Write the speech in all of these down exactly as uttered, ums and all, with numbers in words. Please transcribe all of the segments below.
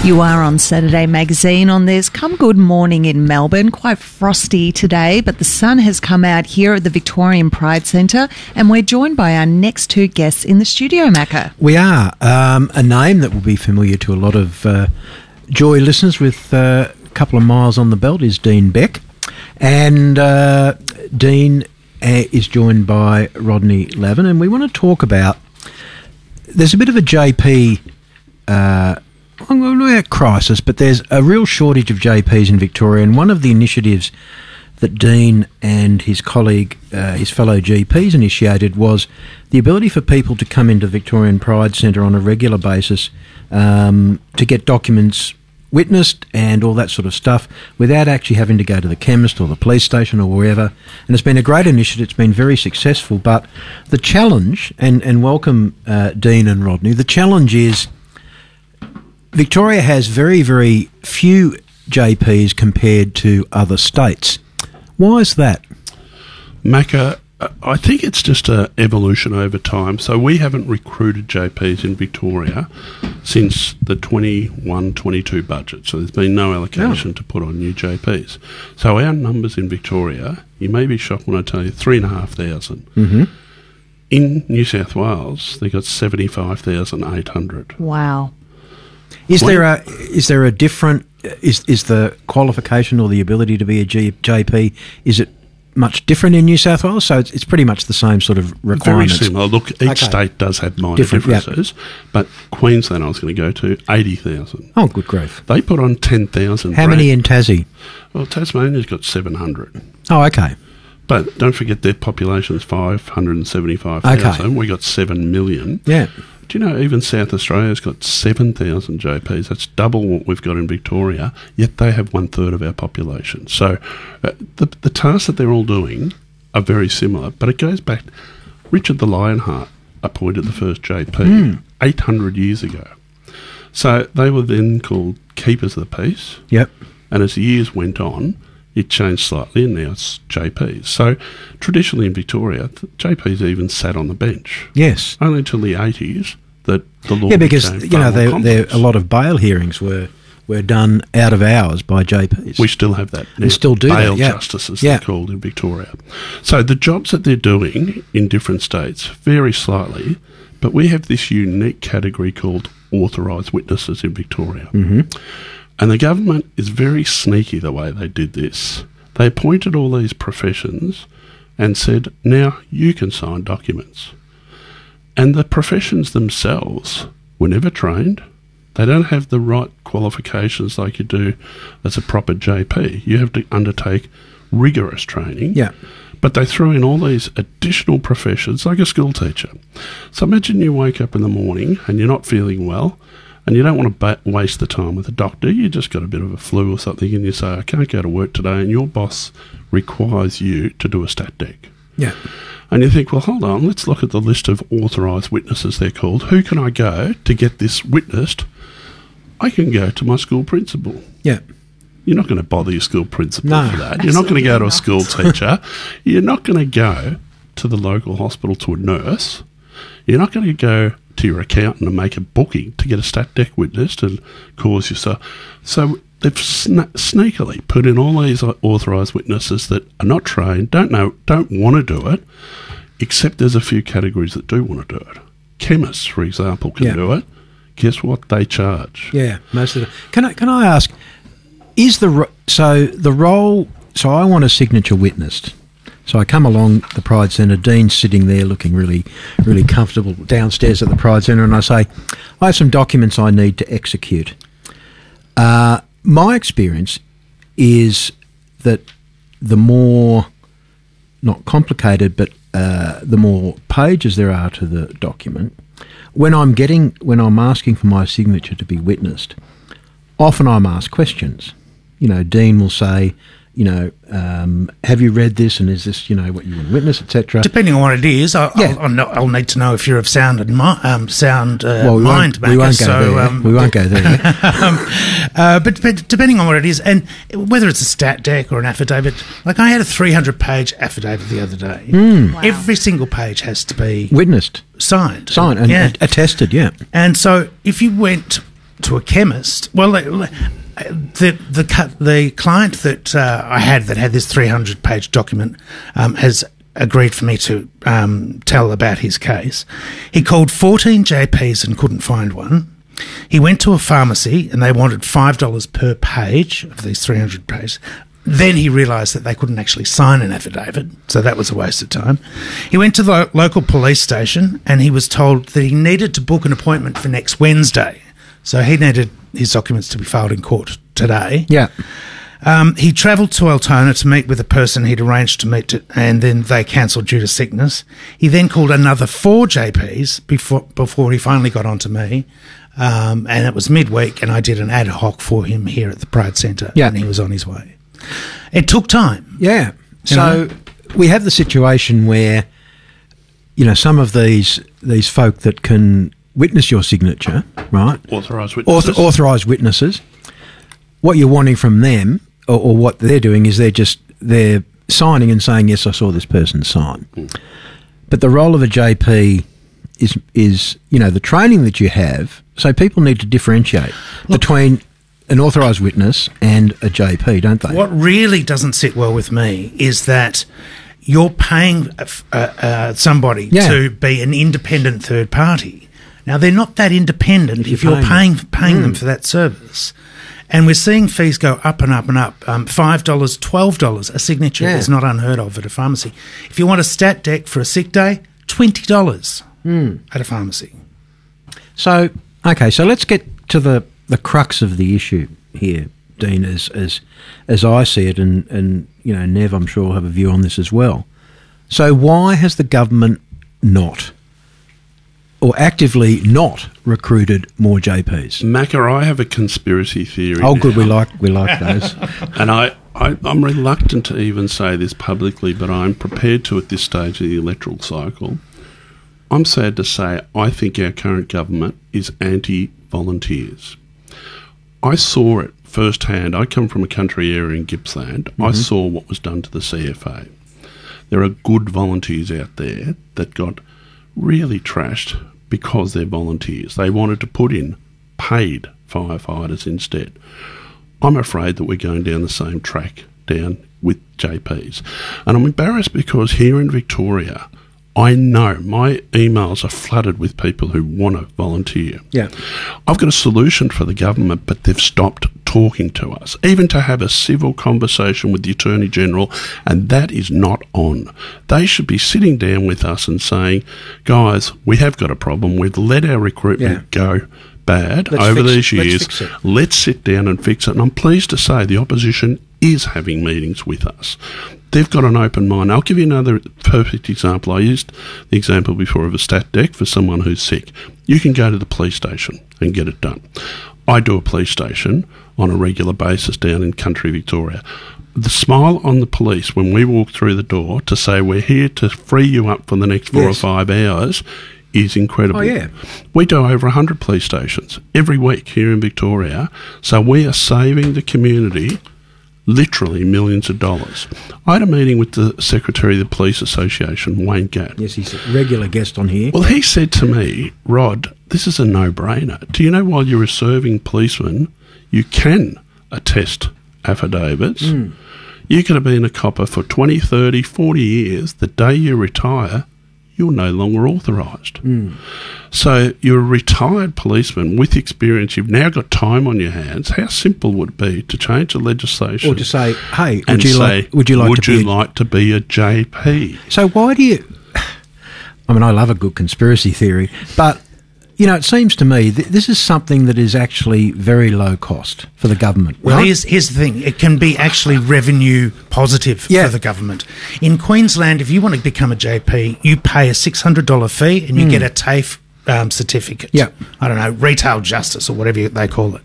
You are on Saturday Magazine on this Come Good Morning in Melbourne. Quite frosty today, but the sun has come out here at the Victorian Pride Centre, and we're joined by our next two guests in the studio, Macca. We are. Um, a name that will be familiar to a lot of uh, Joy listeners with uh, a couple of miles on the belt is Dean Beck. And uh, Dean uh, is joined by Rodney Lavin, and we want to talk about, there's a bit of a J P uh I'm going to about crisis, but there's a real shortage of J Ps in Victoria, and one of the initiatives that Dean and his colleague, uh, his fellow G Ps initiated was the ability for people to come into the Victorian Pride Centre on a regular basis um, to get documents witnessed and all that sort of stuff without actually having to go to the chemist or the police station or wherever. And it's been a great initiative. It's been very successful, but the challenge, and, and welcome uh, Dean and Rodney, the challenge is Victoria has very, very few J Ps compared to other states. Why is that? Macca, I think it's just an evolution over time. So we haven't recruited J Ps in Victoria since the twenty-one twenty-two budget. So there's been no allocation oh. to put on new J Ps. So our numbers in Victoria, you may be shocked when I tell you, three and a half thousand. Mm-hmm. In New South Wales, they got seventy-five thousand eight hundred. Wow. Is there a is there a different is is the qualification or the ability to be a G, J P, is it much different in New South Wales? So it's, it's pretty much the same sort of requirements. Very similar. Look, each okay. state does have minor different, differences, yep. but Queensland I was going to go to eighty thousand. Oh, good grief! They put on ten thousand. How many in Tassie? Well, Tasmania's got seven hundred. Oh, okay. But don't forget their population's five hundred seventy-five thousand. Okay. We got seven million. Yeah. Do you know even South Australia's got seven thousand J Ps? That's double what we've got in Victoria, yet they have one-third of our population. So uh, the, the tasks that they're all doing are very similar, but it goes back... Richard the Lionheart appointed the first J P mm. eight hundred years ago. So they were then called Keepers of the Peace. Yep. And as the years went on, it changed slightly, and now it's J Ps. So traditionally in Victoria, J Ps even sat on the bench. Yes. Only until the eighties that the law yeah, because became you know there, there a lot of bail hearings were were done out of hours by J Ps. We still have that. We still do bail that, yeah. justices, yeah. they're called in Victoria. So the jobs that they're doing in different states vary slightly, but we have this unique category called authorised witnesses in Victoria. Mm-hmm. And the government is very sneaky the way they did this. They appointed all these professions and said, now you can sign documents. And the professions themselves were never trained. They don't have the right qualifications like you do as a proper J P. You have to undertake rigorous training. Yeah. But they threw in all these additional professions like a school teacher. So imagine you wake up in the morning and you're not feeling well, and you don't want to ba- waste the time with a doctor. You just got a bit of a flu or something, and you say, I can't go to work today, and your boss requires you to do a stat dec. Yeah. And you think, well, hold on, let's look at the list of authorised witnesses they're called. Who can I go to get this witnessed? I can go to my school principal. Yeah. You're not going to bother your school principal no, for that. You're not going to go to a school teacher. You're not going to go to the local hospital to a nurse. You're not going to go to your accountant and make a booking to get a stat dec witnessed and cause you so. So they've sna- sneakily put in all these authorised witnesses that are not trained, don't know, don't want to do it, except there's a few categories that do want to do it. Chemists, for example, can yeah. do it. Guess what? They charge. Yeah, most of the. Can I can I ask? Is the ro- so the role? So I want a signature witnessed. So I come along the Pride Centre, Dean's sitting there looking really, really comfortable downstairs at the Pride Centre, and I say, I have some documents I need to execute. Uh, my experience is that the more, not complicated, but uh, the more pages there are to the document, when I'm getting, when I'm asking for my signature to be witnessed, often I'm asked questions. You know, Dean will say, you know, um, have you read this, and is this, you know, what you want to witness, et cetera. Depending on what it is, I'll, yeah. I'll, I'll, I'll need to know if you're of sound and mi- um, sound uh, well, we mind. Won't, we won't go so, there. Um, we won't go there. um, uh, but, but depending on what it is, and whether it's a stat dec or an affidavit, like I had a three hundred page affidavit the other day. Mm. Wow. Every single page has to be witnessed, signed, signed, and yeah. attested. Yeah, and so if you went to a chemist. Well, the the the, cu- the client that uh, I had that had this three hundred page document um, has agreed for me to um, tell about his case. He called fourteen J Ps and couldn't find one. He went to a pharmacy and they wanted five dollars per page of these three hundred pages. Then he realised that they couldn't actually sign an affidavit, so that was a waste of time. He went to the lo- local police station and he was told that he needed to book an appointment for next Wednesday. So he needed his documents to be filed in court today. Yeah. Um, he travelled to Altona to meet with a person he'd arranged to meet, to, and then they cancelled due to sickness. He then called another four J Ps before before he finally got on to me. Um, and it was midweek, and I did an ad hoc for him here at the Pride Centre, yeah. and he was on his way. It took time. Yeah. So know? we have the situation where, you know, some of these these folk that can witness your signature, right? Authorised witnesses. Author, authorised witnesses. What you're wanting from them, or, or what they're doing, is they're just they're signing and saying, yes, I saw this person sign. Mm. But the role of a J P is is you know the training that you have. So people need to differentiate Look, between an authorised witness and a J P, don't they? What really doesn't sit well with me is that you're paying uh, uh, somebody yeah. to be an independent third party. Now, they're not that independent if, if you're, you're paying, paying, paying mm. them for that service. And we're seeing fees go up and up and up. Um, five dollars, twelve dollars a signature yeah. is not unheard of at a pharmacy. If you want a stat deck for a sick day, twenty dollars mm. at a pharmacy. So, okay, so let's get to the, the crux of the issue here, Dean, as as, as I see it, and, and, you know, Nev, I'm sure, will have a view on this as well. So why has the government not, or actively not, recruited more J Ps? Macca, I have a conspiracy theory. Oh, now. good, we like we like those. And I, I, I'm reluctant to even say this publicly, but I'm prepared to at this stage of the electoral cycle. I'm sad to say I think our current government is anti-volunteers. I saw it firsthand. I come from a country area in Gippsland. Mm-hmm. I saw what was done to the C F A. There are good volunteers out there that got really trashed because they're volunteers. They wanted to put in paid firefighters instead. I'm afraid that we're going down the same track down with J Ps. And I'm embarrassed because here in Victoria, I know my emails are flooded with people who want to volunteer. Yeah. I've got a solution for the government, but they've stopped talking to us, even to have a civil conversation with the Attorney-General, and that is not on. They should be sitting down with us and saying, guys, we have got a problem. We've let our recruitment yeah. go bad let's over these it. years. Let's, fix let's sit down and fix it. And I'm pleased to say the opposition is having meetings with us. They've got an open mind. I'll give you another perfect example. I used the example before of a stat deck for someone who's sick. You can go to the police station and get it done. I do a police station on a regular basis down in country Victoria. The smile on the police when we walk through the door to say we're here to free you up for the next four yes. or five hours is incredible. Oh, yeah. We do over one hundred police stations every week here in Victoria, so we are saving the community literally millions of dollars. I had a meeting with the Secretary of the Police Association, Wayne Gatt. Yes, he's a regular guest on here. Well, he said to me, Rod, this is a no-brainer. Do you know while you're a serving policeman, you can attest affidavits? Mm. You could have been a copper for twenty, thirty, forty years. The day you retire, you're no longer authorised. Mm. So you're a retired policeman with experience. You've now got time on your hands. How simple would it be to change the legislation? Or to say, hey, would and you, say, like, would you like would to you be a- like to be a J P? So why do you... I mean, I love a good conspiracy theory, but, you know, it seems to me th- this is something that is actually very low cost for the government. Well, right? here's, here's the thing. It can be actually revenue positive yeah. for the government. In Queensland, if you want to become a J P, you pay a six hundred dollars fee and you mm. get a TAFE um, certificate. Yeah. I don't know, retail justice or whatever they call it.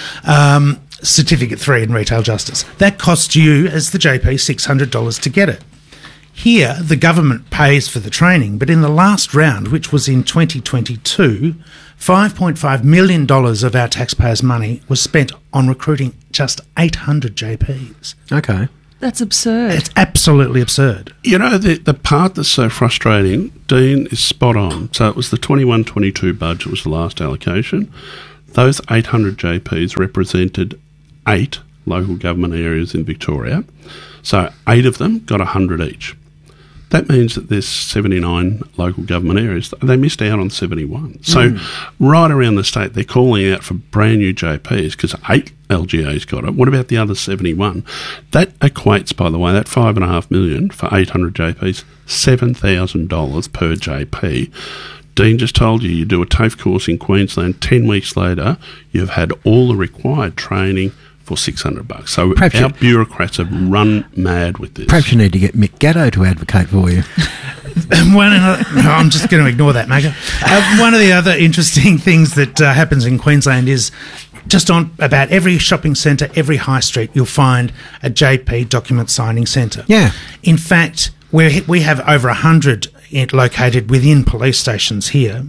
Um, certificate three in retail justice. That costs you, as the J P, six hundred dollars to get it. Here, the government pays for the training, but in the last round, which was in twenty twenty-two, five point five million dollars of our taxpayers' money was spent on recruiting just eight hundred J Ps. Okay. That's absurd. It's absolutely absurd. You know, the the part that's so frustrating, Dean, is spot on. So it was the twenty-one twenty-two budget was the last allocation. Those eight hundred J Ps represented eight local government areas in Victoria. So eight of them got one hundred each. That means that there's seventy-nine local government areas. They missed out on seventy-one. So mm. right around the state, they're calling out for brand new J Ps because eight L G As got it. What about the other seventy-one? That equates, by the way, that five point five million dollars for eight hundred J Ps, seven thousand dollars per J P. Dean just told you, you do a TAFE course in Queensland, ten weeks later, you've had all the required training for six hundred bucks. So perhaps our you, bureaucrats have run mad with this. Perhaps you need to get Mick Gatto to advocate for you. one other, no, I'm just going to ignore that, Magga. Uh, one of the other interesting things that uh, happens in Queensland is just on about every shopping centre, every high street, you'll find a J P document signing centre. Yeah. In fact, we we have over one hundred located within police stations here.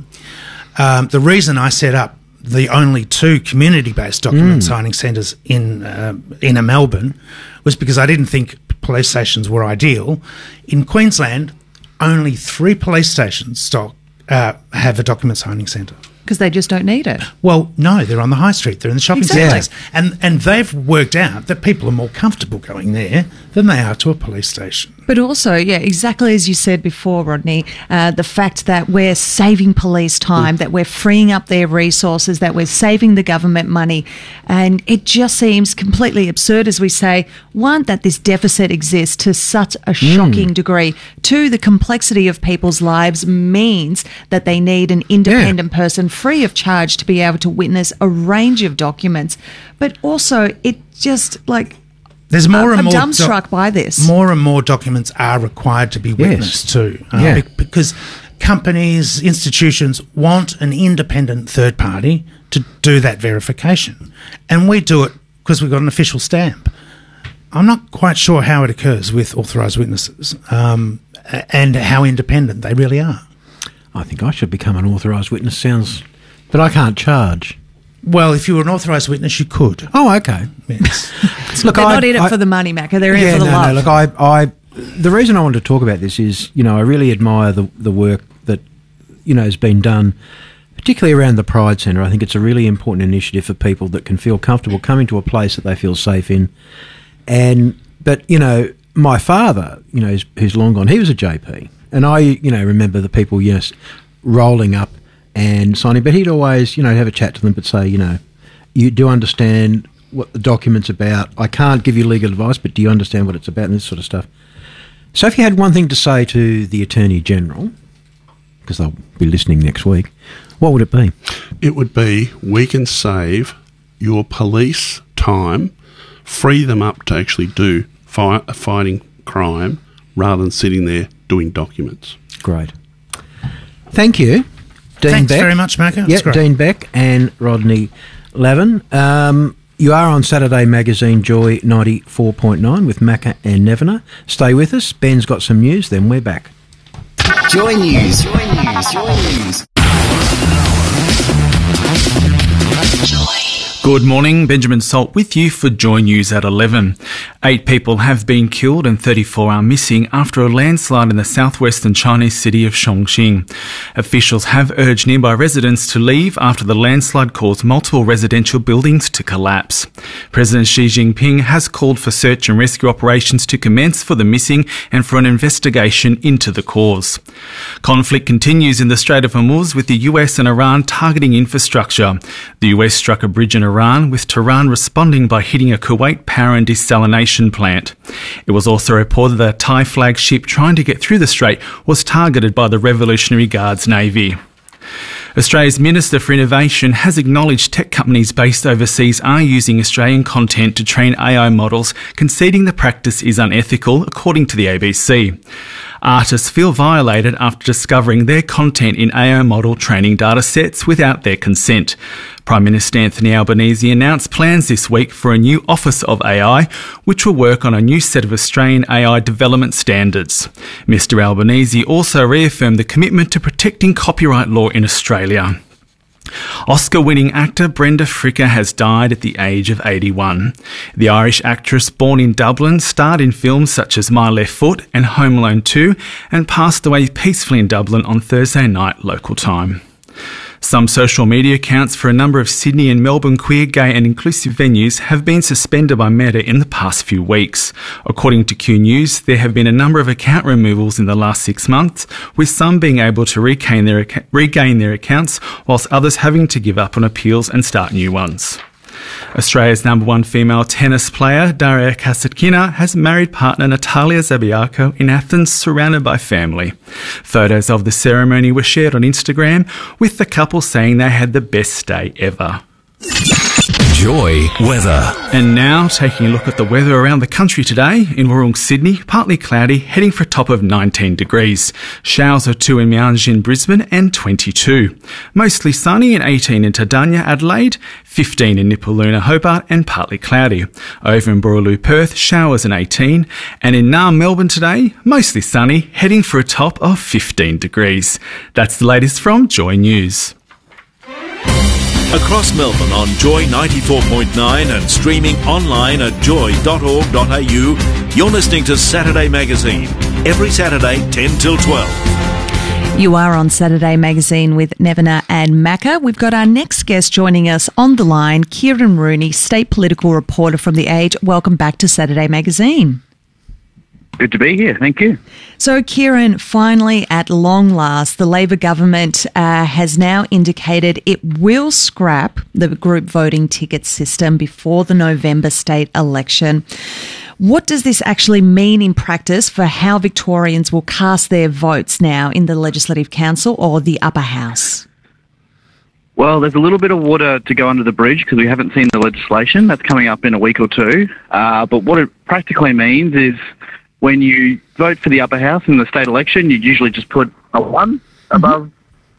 Um, the reason I set up the only two community-based document mm. signing centres in uh, in Melbourne was because I didn't think police stations were ideal. In Queensland, only three police stations stock, uh, have a document signing centre. Because they just don't need it. Well, no, they're on the high street. They're in the shopping exactly. centres. And, and they've worked out that people are more comfortable going there than they are to a police station. But also, yeah, exactly as you said before, Rodney, uh, the fact that we're saving police time, that we're freeing up their resources, that we're saving the government money. And it just seems completely absurd, as we say, one, that this deficit exists to such a shocking mm. degree. Two, the complexity of people's lives means that they need an independent yeah. person free of charge to be able to witness a range of documents. But also, it just, like... There's more and I'm more dumbstruck doc- by this. More and more documents are required to be witnessed yes. too, uh, yeah. be- because companies, institutions want an independent third party to do that verification, and we do it because we've got an official stamp. I'm not quite sure how it occurs with authorised witnesses um, and how independent they really are. I think I should become an authorised witness. Sounds, but I can't charge. Well, if you were an authorised witness, you could. Oh, okay. Yes. Look, they're I, not in it I, for the money, Macca. They're in yeah, it for the no, love. No, look, I, I, the reason I wanted to talk about this is, you know, I really admire the the work that, you know, has been done, particularly around the Pride Centre. I think it's a really important initiative for people that can feel comfortable coming to a place that they feel safe in. And, but, you know, my father, you know, who's, who's long gone, he was a J P. And I, you know, remember the people, yes, rolling up and signing, but he'd always, you know, have a chat to them, but say, you know, you do understand what the document's about. I can't give you legal advice, but do you understand what it's about and this sort of stuff? So if you had one thing to say to the Attorney General, because they'll be listening next week, what would it be? It would be, we can save your police time, free them up to actually do fi- fighting crime rather than sitting there doing documents. Great. Thank you, Dean Thanks Beck. very much, Macca. Yeah, Dean Beck and Rodney Lavin. Um, you are on Saturday Magazine Joy ninety-four point nine with Macca and Nevena. Stay with us. Ben's got some news, then we're back. Joy News. Joy News. Joy News. Joy. Good morning, Benjamin Salt with you for Joy News at eleven. Eight people have been killed and thirty-four are missing after a landslide in the southwestern Chinese city of Chongqing. Officials have urged nearby residents to leave after the landslide caused multiple residential buildings to collapse. President Xi Jinping has called for search and rescue operations to commence for the missing and for an investigation into the cause. Conflict continues in the Strait of Hormuz with the U S and Iran targeting infrastructure. The U S struck a bridge in Iran, with Tehran responding by hitting a Kuwait power and desalination plant. It was also reported that a Thai flag ship trying to get through the strait was targeted by the Revolutionary Guards Navy. Australia's Minister for Innovation has acknowledged tech companies based overseas are using Australian content to train A I models, conceding the practice is unethical, according to the A B C. Artists feel violated after discovering their content in A I model training data sets without their consent. Prime Minister Anthony Albanese announced plans this week for a new Office of A I, which will work on a new set of Australian A I development standards. Mister Albanese also reaffirmed the commitment to protecting copyright law in Australia. Oscar-winning actor Brenda Fricker has died at the age of eighty-one. The Irish actress, born in Dublin, starred in films such as My Left Foot and Home Alone two and passed away peacefully in Dublin on Thursday night local time. Some social media accounts for a number of Sydney and Melbourne queer, gay and inclusive venues have been suspended by Meta in the past few weeks. According to Q News, there have been a number of account removals in the last six months, with some being able to regain their, regain their accounts, whilst others having to give up on appeals and start new ones. Australia's number one female tennis player, Daria Kasatkina, has married partner Natalia Zabiako in Athens, surrounded by family. Photos of the ceremony were shared on Instagram, with the couple saying they had the best day ever. Joy weather. And now, taking a look at the weather around the country today. In Wurrung, Sydney, partly cloudy, heading for a top of nineteen degrees. Showers of two in Meanjin in Brisbane and twenty-two. Mostly sunny and eighteen in Tadanya, Adelaide, fifteen in Nipaluna, Hobart, and partly cloudy. Over in Boorloo, Perth, showers and eighteen. And in Naarm, Melbourne today, mostly sunny, heading for a top of fifteen degrees. That's the latest from Joy News. Across Melbourne on Joy ninety-four point nine and streaming online at joy dot org dot a u, you're listening to Saturday Magazine, every Saturday ten till twelve. You are on Saturday Magazine with Nevena and Macca. We've got our next guest joining us on the line, Kieran Rooney, state political reporter from The Age. Welcome back to Saturday Magazine. Good to be here. Thank you. So, Kieran, finally, at long last, the Labor government uh, has now indicated it will scrap the group voting ticket system before the November state election. What does this actually mean in practice for how Victorians will cast their votes now in the Legislative Council or the Upper House? Well, there's a little bit of water to go under the bridge because we haven't seen the legislation. That's coming up in a week or two. Uh, but what it practically means is when you vote for the upper house in the state election, you'd usually just put a one above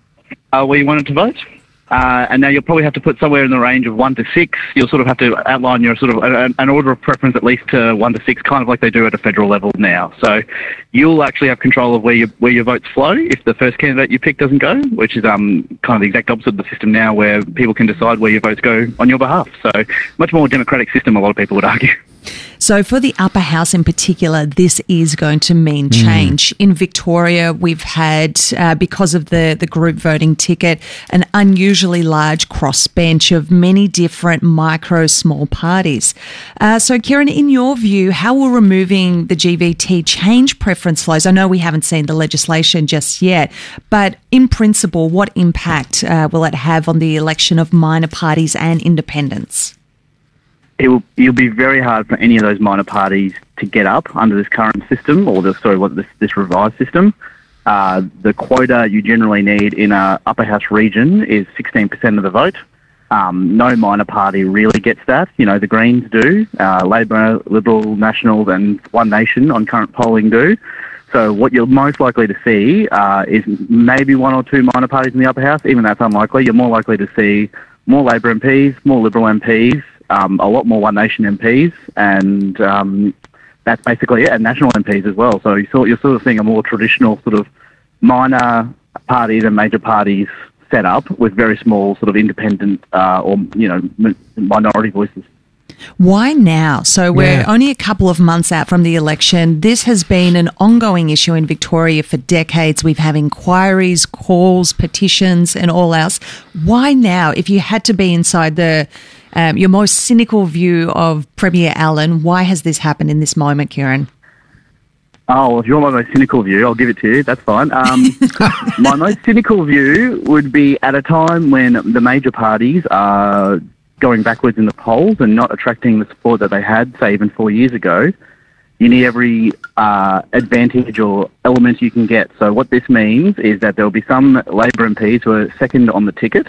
uh, where you wanted to vote. Uh, and now you'll probably have to put somewhere in the range of one to six. You'll sort of have to outline your sort of a, an order of preference at least to one to six, kind of like they do at a federal level now. So you'll actually have control of where your where your votes flow if the first candidate you pick doesn't go, which is um kind of the exact opposite of the system now, where people can decide where your votes go on your behalf. So much more democratic system, a lot of people would argue. So for the upper house in particular, this is going to mean change. Mm. In Victoria, we've had, uh, because of the, the group voting ticket, an unusually large crossbench of many different micro small parties. Uh, so, Kieran, in your view, how will removing the G V T change preference flows? I know we haven't seen the legislation just yet, but in principle, what impact uh, will it have on the election of minor parties and independents? It will, it'll be very hard for any of those minor parties to get up under this current system, or the, sorry, what this, this revised system. Uh, the quota you generally need in a upper house region is sixteen percent of the vote. Um, no minor party really gets that. You know, the Greens do, uh, Labor, Liberal, Nationals and One Nation on current polling do. So what you're most likely to see uh, is maybe one or two minor parties in the upper house. Even that's unlikely. You're more likely to see more Labor M Ps, more Liberal M Ps, Um, a lot more One Nation M Ps, and um, that's basically it, and national M Ps as well. So you sort, you're sort of seeing a more traditional sort of minor parties and major parties set up with very small sort of independent uh, or, you know, minority voices. Why now? So we're yeah. only a couple of months out from the election. This has been an ongoing issue in Victoria for decades. We've had inquiries, calls, petitions and all else. Why now? If you had to be inside the um, your most cynical view of Premier Allen, why has this happened in this moment, Kieran? Oh, well, if you want my most cynical view, I'll give it to you. That's fine. Um, my most cynical view would be at a time when the major parties are going backwards in the polls and not attracting the support that they had, say, even four years ago. You need every uh, advantage or element you can get. So what this means is that there will be some Labor M Ps who are second on the ticket,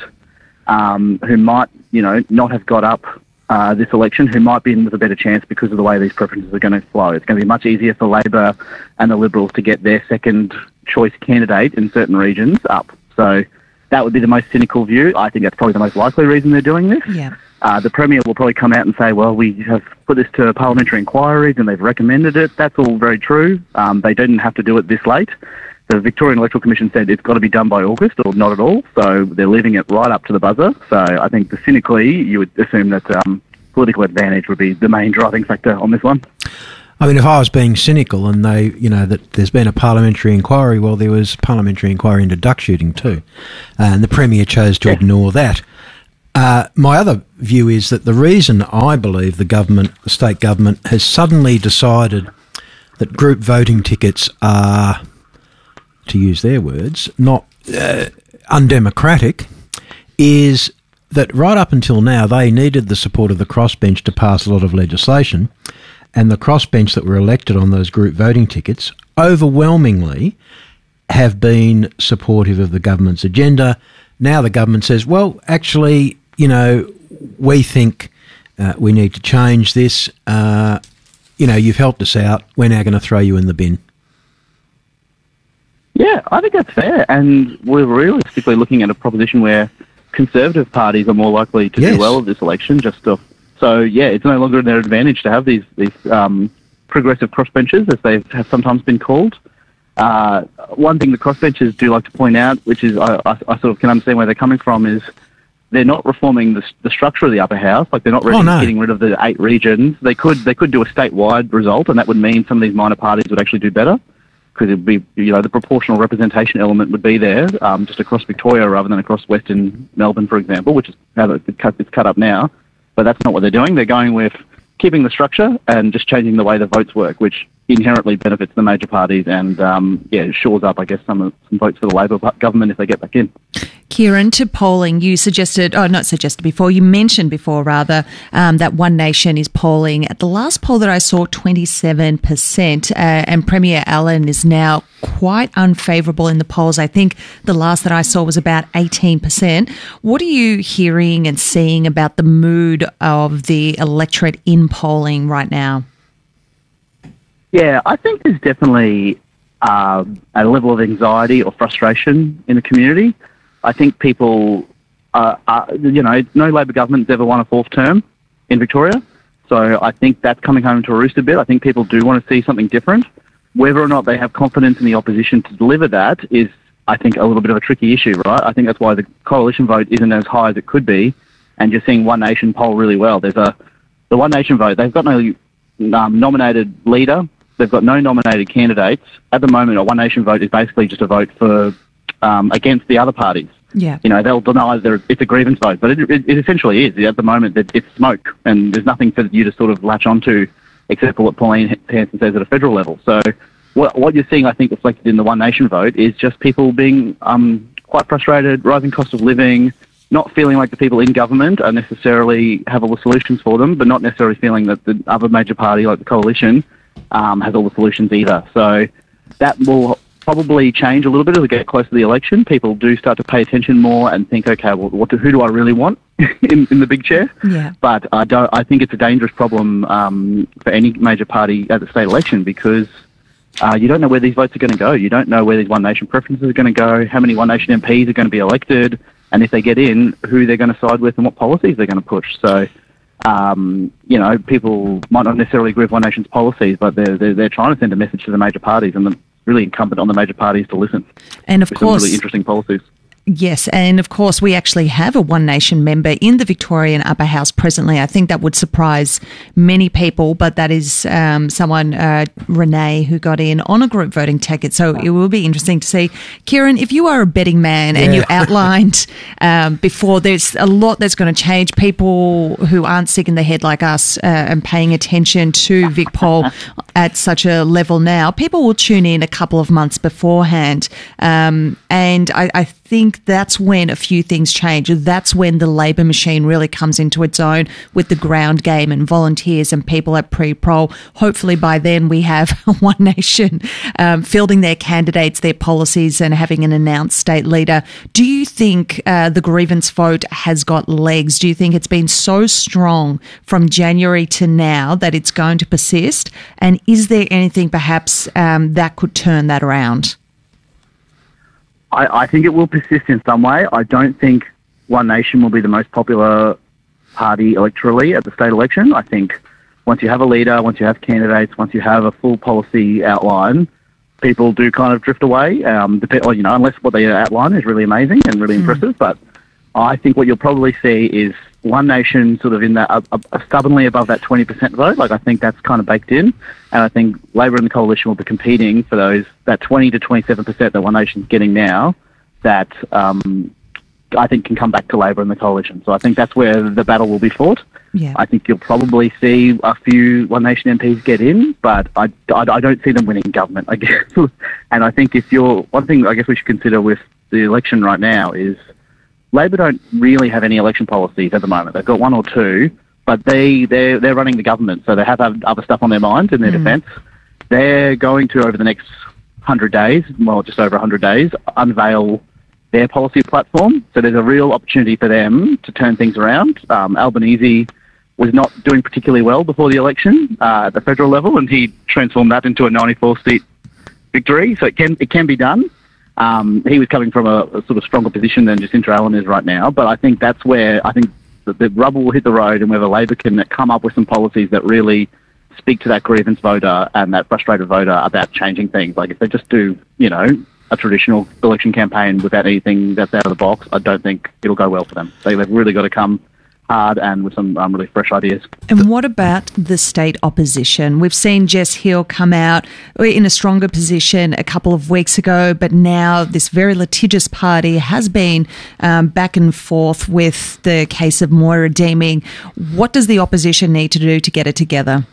um, who might, you know, not have got up uh, this election, who might be in with a better chance because of the way these preferences are going to flow. It's going to be much easier for Labor and the Liberals to get their second choice candidate in certain regions up. So that would be the most cynical view. I think that's probably the most likely reason they're doing this. Yeah. Uh, the Premier will probably come out and say, well, we have put this to parliamentary inquiries and they've recommended it. That's all very true. Um, they didn't have to do it this late. The Victorian Electoral Commission said it's got to be done by August or not at all. So they're leaving it right up to the buzzer. So I think the cynically, you would assume that um, political advantage would be the main driving factor on this one. I mean, if I was being cynical and they, you know, that there's been a parliamentary inquiry, well, there was parliamentary inquiry into duck shooting too, and the Premier chose to Yeah. ignore that. Uh, my other view is that the reason I believe the government, the state government, has suddenly decided that group voting tickets are, to use their words, not uh, undemocratic, is that right up until now they needed the support of the crossbench to pass a lot of legislation, and the crossbench that were elected on those group voting tickets overwhelmingly have been supportive of the government's agenda. Now the government says, well, actually, you know, we think uh, we need to change this. Uh, you know, you've helped us out. We're now going to throw you in the bin. Yeah, I think that's fair. And we're realistically looking at a proposition where Conservative parties are more likely to Yes. do well at this election. Just to, so, yeah, it's no longer in their advantage to have these, these um, progressive crossbenchers, as they have sometimes been called. Uh, one thing the crossbenchers do like to point out, which is I, I, I sort of can understand where they're coming from, is they're not reforming the, the structure of the upper house. Like they're not really Oh, no. getting rid of the eight regions. They could they could do a statewide result, and that would mean some of these minor parties would actually do better, because it'd be, you know, the proportional representation element would be there, um, just across Victoria rather than across Western Melbourne, for example, which is how it's cut, it's cut up now. But that's not what they're doing. They're going with keeping the structure and just changing the way the votes work, which inherently benefits the major parties and, um, yeah, shores up, I guess, some some votes for the Labor government if they get back in. Kieran, to polling, you suggested, oh, not suggested before, you mentioned before, rather, um, that One Nation is polling. At the last poll that I saw, twenty-seven percent, uh, and Premier Allen is now quite unfavourable in the polls. I think the last that I saw was about eighteen percent. What are you hearing and seeing about the mood of the electorate in polling right now? Yeah, I think there's definitely uh, a level of anxiety or frustration in the community. I think people, uh, are, you know, no Labor government's ever won a fourth term in Victoria. So I think that's coming home to roost a bit. I think people do want to see something different. Whether or not they have confidence in the opposition to deliver that is, I think, a little bit of a tricky issue, right? I think that's why the coalition vote isn't as high as it could be, and you're seeing One Nation poll really well. There's a the One Nation vote. They've got no um, nominated leader. They've got no nominated candidates. At the moment, a One Nation vote is basically just a vote for um, against the other parties. Yeah. You know, they'll deny that it's a grievance vote, but it, it, it essentially is. At the moment, that it's smoke, and there's nothing for you to sort of latch onto except for what Pauline Hanson says at a federal level. So what, what you're seeing, I think, reflected in the One Nation vote is just people being um, quite frustrated, rising cost of living, not feeling like the people in government are necessarily have all the solutions for them, but not necessarily feeling that the other major party, like the coalition, um, has all the solutions either. So that will probably change a little bit as we get close to the election. People do start to pay attention more and think, okay, well, what do, who do I really want in, in the big chair? Yeah. But I don't. I think it's a dangerous problem um, for any major party at the state election, because uh, you don't know where these votes are going to go. You don't know where these One Nation preferences are going to go, how many One Nation M Ps are going to be elected, and if they get in, who they're going to side with and what policies they're going to push. So, um, you know, people might not necessarily agree with One Nation's policies, but they're, they're, they're trying to send a message to the major parties, and the really incumbent on the major parties to listen. And of with course, some really interesting policies. Yes, and of course we actually have a One Nation member in the Victorian Upper House presently. I think that would surprise many people, but that is um, someone, uh, Renee, who got in on a group voting ticket. So it will be interesting to see. Kieran, if you are a betting man and you outlined um, before, there's a lot that's going to change. People who aren't sick in the head like us uh, and paying attention to Vic Poll at such a level now, people will tune in a couple of months beforehand. Um, and I, I think that's when a few things change. That's when the Labor machine really comes into its own with the ground game and volunteers and people at pre-poll. Hopefully by then we have One Nation um, fielding their candidates, their policies, and having an announced state leader. Do you think uh, the grievance vote has got legs? Do you think it's been so strong from January to now that it's going to persist? And is there anything perhaps um, that could turn that around? I, I think it will persist in some way. I don't think One Nation will be the most popular party electorally at the state election. I think once you have a leader, once you have candidates, once you have a full policy outline, people do kind of drift away. Um, dep- or, you know, unless what they outline is really amazing and really mm. impressive. But I think what you'll probably see is One Nation sort of in that uh, uh, stubbornly above that twenty percent vote. Like I think that's kind of baked in, and I think Labor and the Coalition will be competing for those that twenty to twenty-seven percent that One Nation's getting now. That um, I think can come back to Labor and the Coalition. So I think that's where the battle will be fought. Yeah. I think you'll probably see a few One Nation M Ps get in, but I, I, I don't see them winning government, I guess. And I think if you're... One thing I guess we should consider with the election right now is Labor don't really have any election policies at the moment. They've got one or two, but they, they're, they're running the government, so they have other stuff on their minds in their mm. defence. They're going to, over the next one hundred days, well, just over one hundred days, unveil their policy platform. So there's a real opportunity for them to turn things around. Um, Albanese was not doing particularly well before the election uh, at the federal level, and he transformed that into a ninety-four seat victory. So it can it can be done. Um, he was coming from a, a sort of stronger position than Jacinta Allen is right now, but I think that's where I think the, the rubble will hit the road, and whether Labor can come up with some policies that really speak to that grievance voter and that frustrated voter about changing things. Like if they just do, you know, a traditional election campaign without anything that's out of the box, I don't think it'll go well for them. They've really got to come hard and with some um, really fresh ideas. And what about the state opposition? We've seen Jess Hill come out in a stronger position a couple of weeks ago, but now this very litigious party has been um, back and forth with the case of Moira Deeming. What does the opposition need to do to get it together?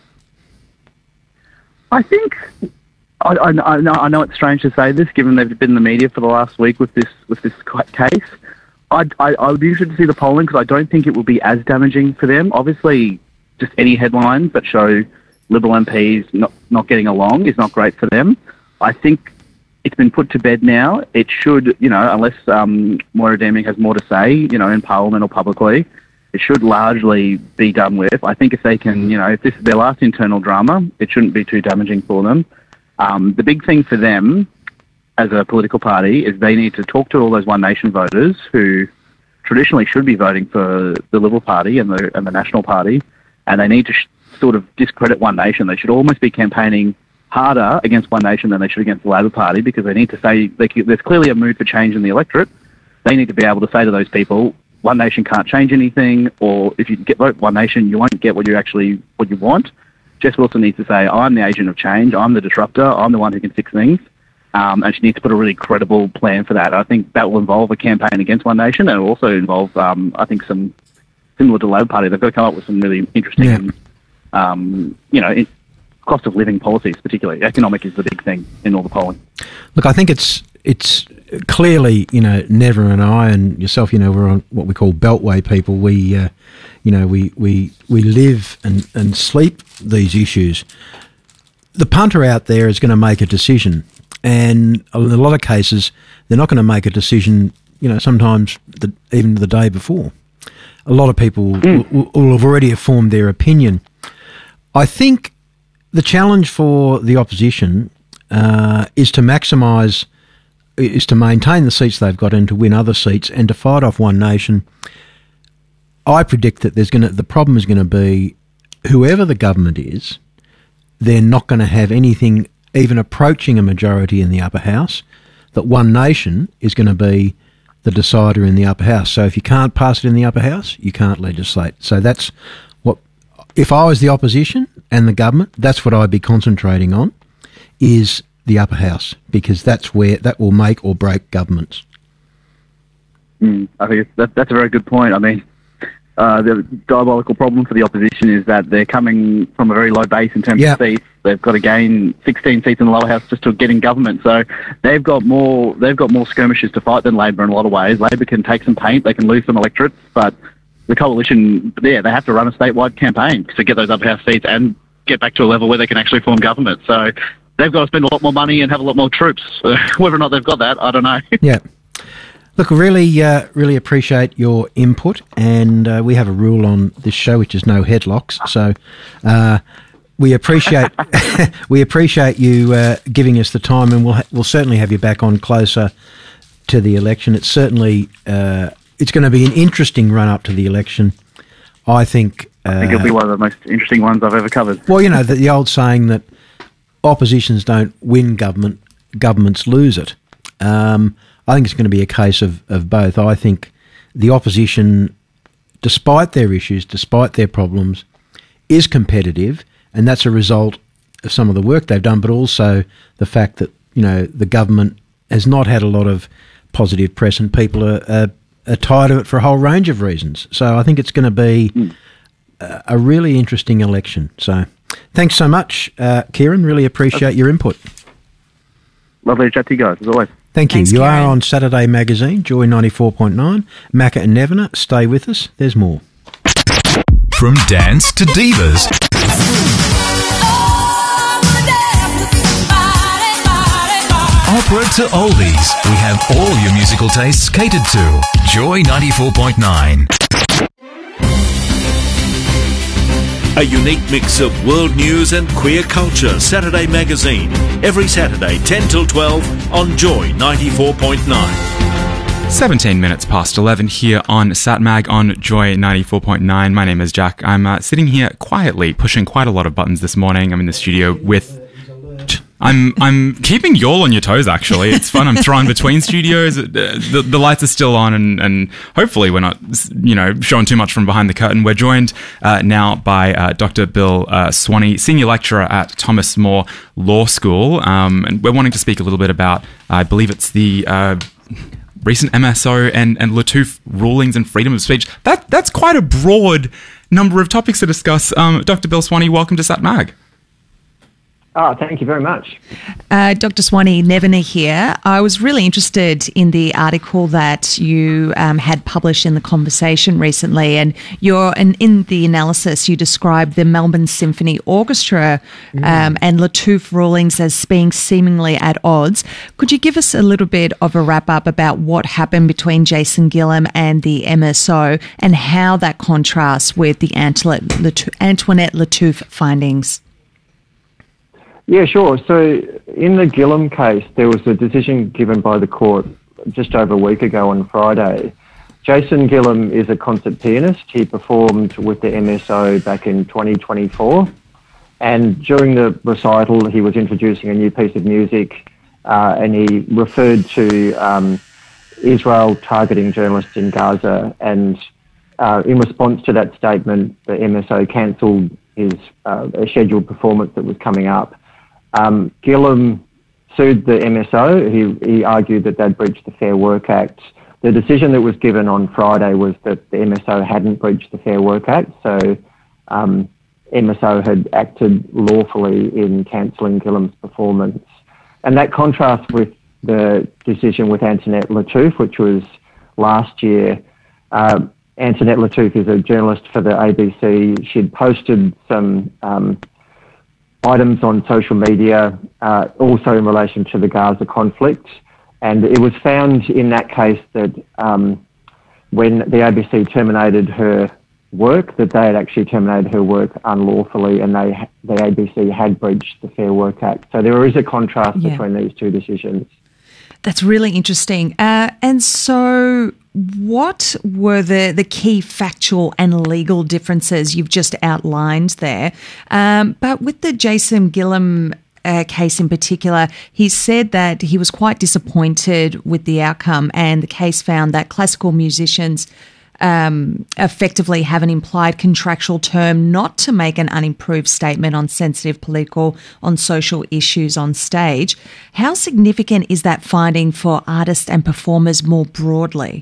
I think... I, I, I, know, I know it's strange to say this, given they've been in the media for the last week with this with this case. I'd, I, I would be interested to see the polling because I don't think it will be as damaging for them. Obviously, just any headlines that show Liberal M Ps not, not getting along is not great for them. I think it's been put to bed now. It should, you know, unless um, Moira Deeming has more to say, you know, in Parliament or publicly, it should largely be done with. I think if they can, you know, if this is their last internal drama, it shouldn't be too damaging for them. Um, the big thing for them as a political party is they need to talk to all those One Nation voters who traditionally should be voting for the Liberal Party and the and the National Party, and they need to sh- sort of discredit One Nation. They should almost be campaigning harder against One Nation than they should against the Labor Party, because they need to say they, there's clearly a mood for change in the electorate. They need to be able to say to those people, One Nation can't change anything, or if you get vote One Nation, you won't get what you actually what you want. Jess Wilson needs to say, I'm the agent of change, I'm the disruptor, I'm the one who can fix things, um, and she needs to put a really credible plan for that. I think that will involve a campaign against One Nation, and it will also involve, um, I think, some, similar to the Labor Party, they've got to come up with some really interesting, yeah. um, you know, in, cost of living policies, particularly. Economic is the big thing in all the polling. Look, I think it's it's clearly, you know, Neva and I and yourself, you know, we're on what we call Beltway people. We, uh, you know, we, we, we live and, and sleep these issues. The punter out there is going to make a decision, and in a lot of cases, they're not going to make a decision, you know, sometimes the, even the day before. A lot of people mm. will, will have already formed their opinion. I think the challenge for the opposition uh, is to maximise, is to maintain the seats they've got and to win other seats and to fight off One Nation. I predict that there's going to the problem is going to be whoever the government is, they're not going to have anything even approaching a majority in the upper house. That One Nation is going to be the decider in the upper house. So if you can't pass it in the upper house, you can't legislate. So that's what, if I was the opposition and the government, that's what I'd be concentrating on, is the upper house, because that's where that will make or break governments. Mm, I think that, that's a very good point. I mean, uh, the diabolical problem for the opposition is that they're coming from a very low base in terms yep. of seats. They've got to gain sixteen seats in the lower house just to get in government. So they've got more they've got more skirmishes to fight than Labor in a lot of ways. Labor can take some paint, they can lose some electorates, but the coalition, yeah, they have to run a statewide campaign to get those upper house seats and get back to a level where they can actually form government. So they've got to spend a lot more money and have a lot more troops. Uh, whether or not they've got that, I don't know. Yeah. Look, really, uh, really appreciate your input, and uh, we have a rule on this show, which is no headlocks. So uh, we appreciate we appreciate you uh, giving us the time, and we'll ha- we'll certainly have you back on closer to the election. It's certainly uh, it's going to be an interesting run up to the election. I think. Uh, I think it'll be one of the most interesting ones I've ever covered. Well, you know, the, the old saying that oppositions don't win government, governments lose it. Um, I think it's going to be a case of, of both. I think the opposition despite their issues, despite their problems, is competitive, and that's a result of some of the work they've done, but also the fact that, you know, the government has not had a lot of positive press, and people are, are, are tired of it for a whole range of reasons. So I think it's going to be mm. a, a really interesting election. So thanks so much, uh, Kieran. Really appreciate your input. Lovely to chat to you guys, as always. Thank you. Thanks, you Kieran. are on Saturday Magazine, Joy ninety-four point nine. Macca and Nevena, stay with us. There's more. From dance to divas. Opera to oldies. We have all your musical tastes catered to. Joy ninety-four point nine. A unique mix of world news and queer culture. Saturday Magazine. Every Saturday, ten till twelve on Joy ninety-four point nine. seventeen minutes past eleven here on SatMag on Joy ninety-four point nine. My name is Jack. I'm uh, sitting here quietly, pushing quite a lot of buttons this morning. I'm in the studio with... I'm I'm keeping you all on your toes, actually. It's fun. I'm thrown between studios. The, the lights are still on, and, and hopefully we're not, you know, showing too much from behind the curtain. We're joined uh, now by uh, Doctor Bill uh, Swanee, Senior Lecturer at Thomas More Law School. Um, and we're wanting to speak a little bit about, I believe it's the... Uh, recent M S O and, and Lattouf rulings and freedom of speech. That That's quite a broad number of topics to discuss. Um, Doctor Bill Swanee, welcome to SatMag. Oh, thank you very much. Uh, Doctor Swanee, Nevena here. I was really interested in the article that you um, had published in The Conversation recently, and you're, and in the analysis you described the Melbourne Symphony Orchestra mm. um, and Lattouf rulings as being seemingly at odds. Could you give us a little bit of a wrap-up about what happened between Jason Gillam and the M S O and how that contrasts with the Antoinette Lattouf, Antoinette Lattouf findings? Yeah, sure. So in the Gillam case, there was a decision given by the court just over a week ago on Friday. Jason Gillam is a concert pianist. He performed with the M S O back in twenty twenty-four. And during the recital, he was introducing a new piece of music uh, and he referred to um, Israel targeting journalists in Gaza. And uh, in response to that statement, the M S O cancelled his uh, a scheduled performance that was coming up. Um, Gillam sued the M S O. He, he argued that they'd breached the Fair Work Act. The decision that was given on Friday was that the M S O hadn't breached the Fair Work Act, so um, M S O had acted lawfully in cancelling Gillam's performance. And that contrasts with the decision with Antoinette Lattouf, which was last year. Uh, Antoinette Lattouf is a journalist for the A B C. She'd posted some... Um, items on social media, uh, also in relation to the Gaza conflict. And it was found in that case that um, when the A B C terminated her work, that they had actually terminated her work unlawfully, and they the A B C had breached the Fair Work Act. So there is a contrast yeah. between these two decisions. That's really interesting. Uh, and so what were the, the key factual and legal differences you've just outlined there? Um, but with the Jason Gillam uh, case in particular, he said that he was quite disappointed with the outcome, and the case found that classical musicians Um, effectively have an implied contractual term not to make an unimproved statement on sensitive political, on social issues on stage. How significant is that finding for artists and performers more broadly?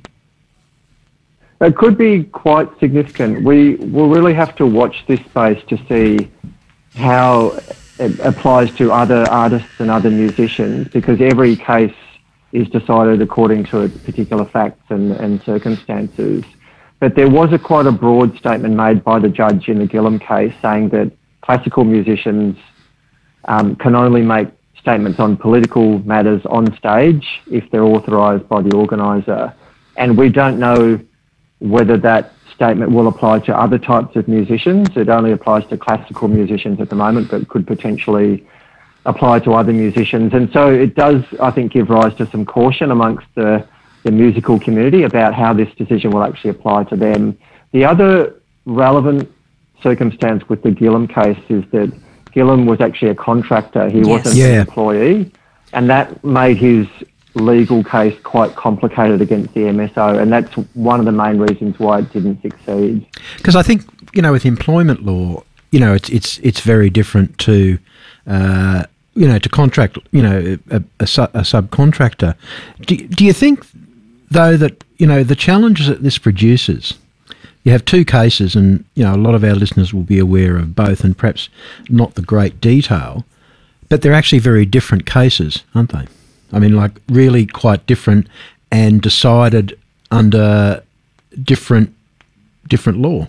It could be quite significant. We will really have to watch this space to see how it applies to other artists and other musicians, because every case is decided according to its particular facts and, and circumstances. But there was a quite a broad statement made by the judge in the Gillam case saying that classical musicians um, can only make statements on political matters on stage if they're authorised by the organiser. And we don't know whether that statement will apply to other types of musicians. It only applies to classical musicians at the moment, but could potentially apply to other musicians. And so it does, I think, give rise to some caution amongst the the musical community about how this decision will actually apply to them. The other relevant circumstance with the Gillam case is that Gillam was actually a contractor. He yes. wasn't yeah. an employee, and that made his legal case quite complicated against the M S O, and that's one of the main reasons why it didn't succeed. Because I think, you know, with employment law, you know, it's it's it's very different to, uh, you know, to contract, you know, a, a, su- a subcontractor. Do, do you think, though, that, you know, the challenges that this produces, you have two cases, and, you know, a lot of our listeners will be aware of both, and perhaps not the great detail, but they're actually very different cases, aren't they? I mean, like, really quite different and decided under different different law.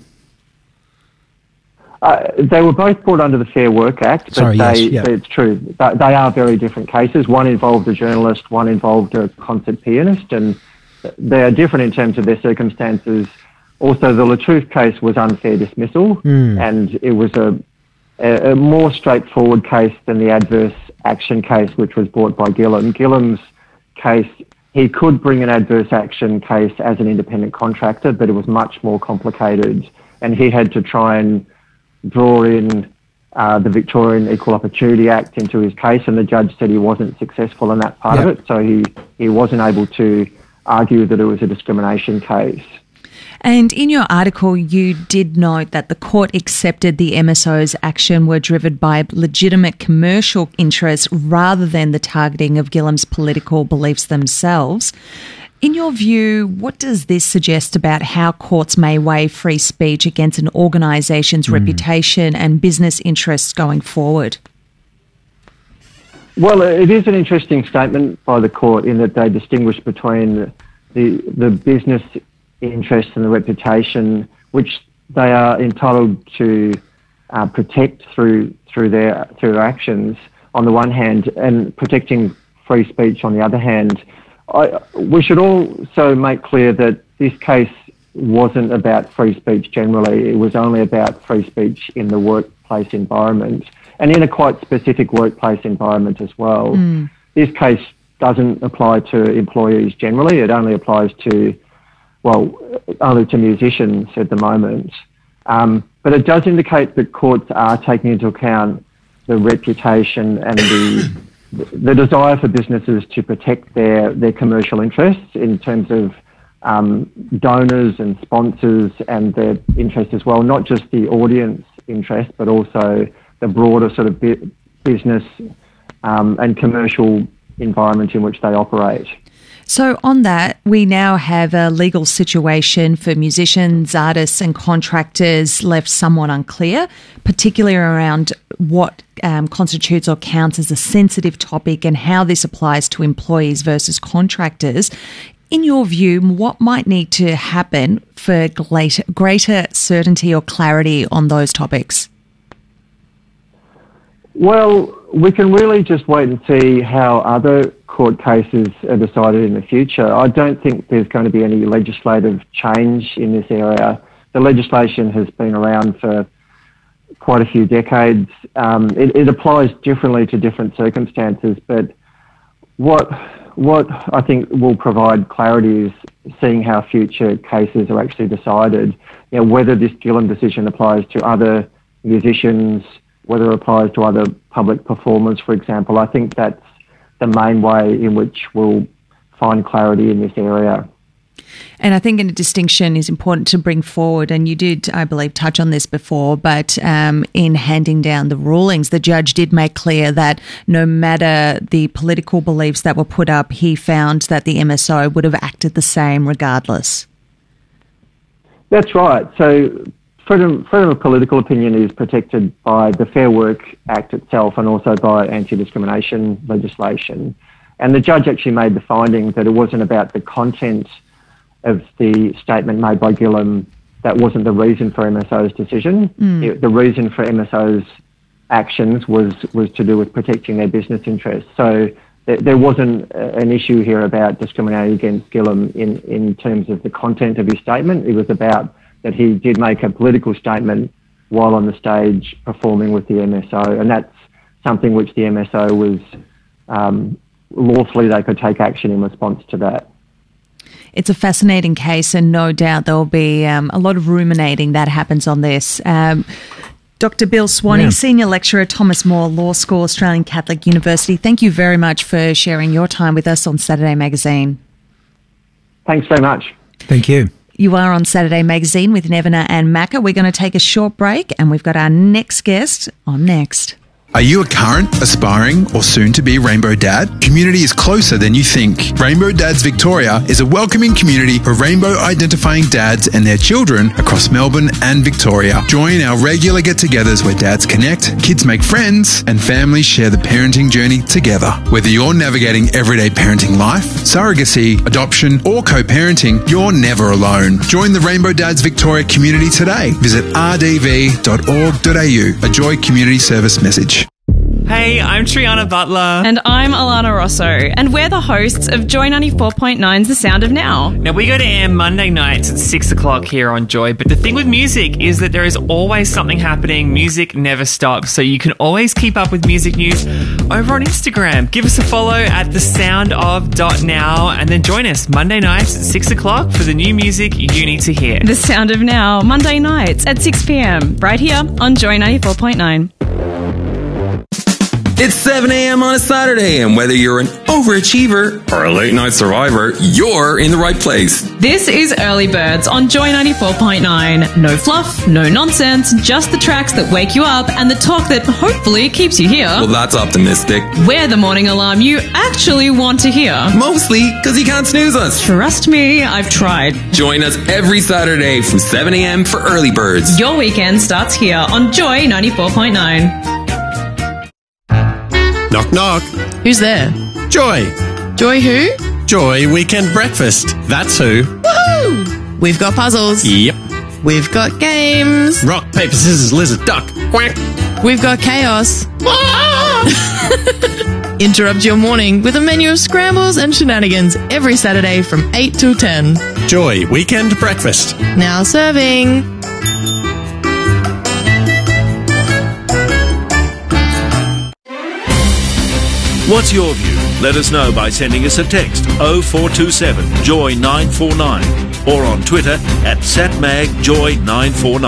Uh, they were both brought under the Fair Work Act, but Sorry, they, yes, yeah. it's true. They, they are very different cases. One involved a journalist, one involved a concert pianist, and they are different in terms of their circumstances. Also, the Latruth case was unfair dismissal, mm. and it was a, a, a more straightforward case than the adverse action case, which was brought by Gillam. Gillam's case, he could bring an adverse action case as an independent contractor, but it was much more complicated, and he had to try and draw in uh, the Victorian Equal Opportunity Act into his case, and the judge said he wasn't successful in that part yep. of it, so he, he wasn't able to argue that it was a discrimination case. And in your article, you did note that the court accepted the M S O's action were driven by legitimate commercial interests rather than the targeting of Gillam's political beliefs themselves. In your view, what does this suggest about how courts may weigh free speech against an organisation's mm. reputation and business interests going forward? Well, it is an interesting statement by the court in that they distinguish between the the business interest and the reputation, which they are entitled to uh, protect through through their through their actions on the one hand, and protecting free speech on the other hand. I, we should also make clear that this case wasn't about free speech generally. It was only about free speech in the workplace environment, and in a quite specific workplace environment as well. Mm. This case doesn't apply to employees generally. It only applies to well, only to musicians at the moment. Um, but it does indicate that courts are taking into account the reputation and the the desire for businesses to protect their, their commercial interests in terms of um, donors and sponsors and their interest as well, not just the audience interest, but also the broader sort of bu- business um, and commercial environment in which they operate. So on that, we now have a legal situation for musicians, artists and contractors left somewhat unclear, particularly around what um, constitutes or counts as a sensitive topic and how this applies to employees versus contractors. In your view, what might need to happen for greater, greater certainty or clarity on those topics? Well, we can really just wait and see how other court cases are decided in the future. I don't think there's going to be any legislative change in this area. The legislation has been around for quite a few decades. Um, it, it applies differently to different circumstances, but what what I think will provide clarity is seeing how future cases are actually decided. You know, whether this Gillam decision applies to other musicians, whether it applies to other public performers, for example. I think that's the main way in which we'll find clarity in this area. And I think a distinction is important to bring forward, and you did, I believe, touch on this before, but um, in handing down the rulings, the judge did make clear that no matter the political beliefs that were put up, he found that the M S O would have acted the same regardless. That's right. So Freedom, freedom of political opinion is protected by the Fair Work Act itself and also by anti-discrimination legislation. And the judge actually made the finding that it wasn't about the content of the statement made by Gillam. That wasn't the reason for M S O's decision. Mm. It, the reason for M S O's actions was, was to do with protecting their business interests. So th- there wasn't an issue here about discriminating against Gillam in, in terms of the content of his statement. It was about that he did make a political statement while on the stage performing with the M S O, and that's something which the M S O was um, lawfully they could take action in response to that. It's a fascinating case, and no doubt there will be um, a lot of ruminating that happens on this. Um, Doctor Bill Swanee, Yeah. Senior Lecturer, Thomas More Law School, Australian Catholic University. Thank you very much for sharing your time with us on Saturday Magazine. Thanks very much. Thank you. You are on Saturday Magazine with Nevena and Macca. We're going to take a short break and we've got our next guest on next. Are you a current, aspiring, or soon-to-be Rainbow Dad? Community is closer than you think. Rainbow Dads Victoria is a welcoming community for rainbow-identifying dads and their children across Melbourne and Victoria. Join our regular get-togethers where dads connect, kids make friends, and families share the parenting journey together. Whether you're navigating everyday parenting life, surrogacy, adoption, or co-parenting, you're never alone. Join the Rainbow Dads Victoria community today. Visit r d v dot org dot a u, a Joy Community Service message. Hey, I'm Triana Butler. And I'm Alana Rosso, and we're the hosts of Joy ninety-four point nine's The Sound of Now. Now, we go to air Monday nights at six o'clock here on Joy, but the thing with music is that there is always something happening. Music never stops, so you can always keep up with music news over on Instagram. Give us a follow at the sound of dot now, and then join us Monday nights at six o'clock for the new music you need to hear. The Sound of Now, Monday nights at six p.m, right here on Joy ninety-four point nine. It's seven a.m. on a Saturday, and whether you're an overachiever or a late-night survivor, you're in the right place. This is Early Birds on Joy ninety-four point nine. No fluff, no nonsense, just the tracks that wake you up and the talk that hopefully keeps you here. Well, that's optimistic. We're the morning alarm you actually want to hear. Mostly because you can't snooze us. Trust me, I've tried. Join us every Saturday from seven a.m. for Early Birds. Your weekend starts here on Joy ninety-four point nine. Knock, knock. Who's there? Joy. Joy who? Joy Weekend Breakfast. That's who. Woohoo! We've got puzzles. Yep. We've got games. Rock, paper, scissors, lizard, duck. Quack. We've got chaos. Interrupt your morning with a menu of scrambles and shenanigans every Saturday from eight till ten. Joy Weekend Breakfast. Now serving. What's your view? Let us know by sending us a text oh four two seven joy nine four nine or on Twitter at satmagjoy nine four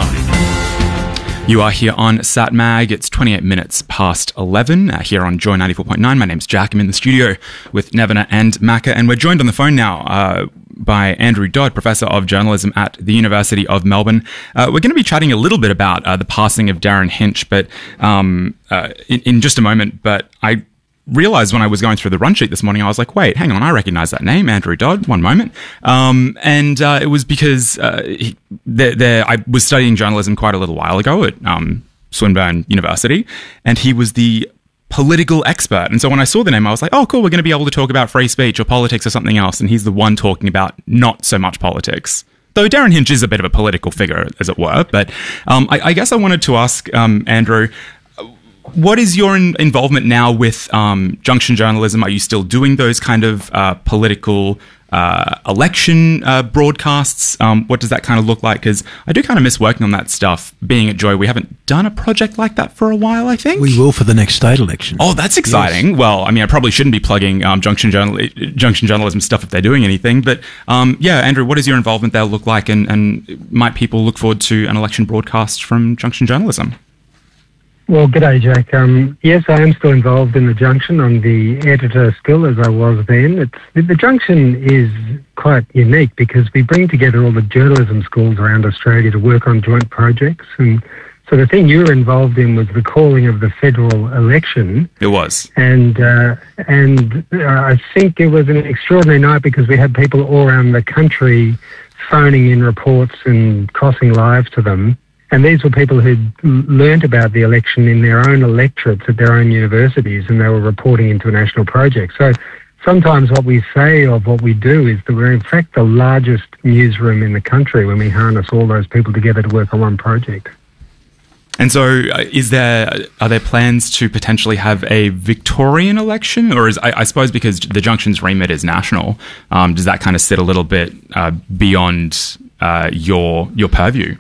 nine. You are here on SatMag. It's twenty-eight minutes past eleven uh, here on Joy ninety-four point nine. My name's Jack. I'm in the studio with Nevena and Macca, and we're joined on the phone now uh, by Andrew Dodd, Professor of Journalism at the University of Melbourne. Uh, we're going to be chatting a little bit about uh, the passing of Darren Hinch, but um, uh, in, in just a moment. But I realized when I was going through the run sheet this morning, I was like, wait, hang on, I recognize that name, Andrew Dodd, one moment. Um, and uh, it was because uh, he, there, there, I was studying journalism quite a little while ago at um, Swinburne University, and he was the political expert. And so when I saw the name, I was like, oh, cool, we're going to be able to talk about free speech or politics or something else. And he's the one talking about not so much politics. Though Darren Hinch is a bit of a political figure, as it were. But um, I, I guess I wanted to ask um, Andrew, what is your in- involvement now with um, Junction journalism? Are you still doing those kind of uh, political uh, election uh, broadcasts? Um, what does that kind of look like? Because I do kind of miss working on that stuff. Being at Joy, we haven't done a project like that for a while, I think. We will for the next state election. Oh, that's exciting. Yes. Well, I mean, I probably shouldn't be plugging um, Junction, journal- Junction journalism stuff if they're doing anything. But um, yeah, Andrew, what does your involvement there look like? And, and might people look forward to an election broadcast from Junction journalism? Well, g'day, Jack. Um, yes, I am still involved in the Junction. I'm the editor still, as I was then. It's, the, the Junction is quite unique because we bring together all the journalism schools around Australia to work on joint projects. And so the thing you were involved in was the calling of the federal election. It was. And uh, and uh, I think it was an extraordinary night because we had people all around the country phoning in reports and crossing live to them. And these were people who'd learnt about the election in their own electorates at their own universities, and they were reporting into a national project. So sometimes what we say of what we do is that we're in fact the largest newsroom in the country when we harness all those people together to work on one project. And so uh, is there, are there plans to potentially have a Victorian election? Or is, I, I suppose because the Junction's remit is national, um, does that kind of sit a little bit uh, beyond uh, your your purview?